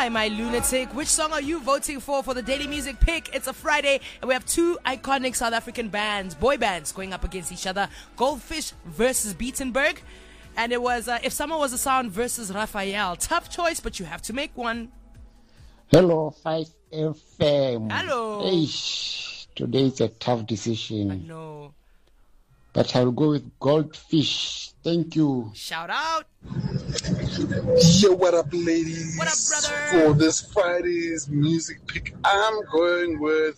Hi, my lunatic. Which song are you voting for the Daily Music Pick? It's a Friday, and we have two iconic South African bands, boy bands, going up against each other. Goldfish versus Beatenberg. And it was If Summer Was a Sound versus Raphael. Tough choice, but you have to make one. Hello, 5FM. Hello. Eish, today is a tough decision. I know. But I'll go with Goldfish. Thank you. Shout out. Yo, what up, ladies? What up, brother? For this Friday's music pick, I'm going with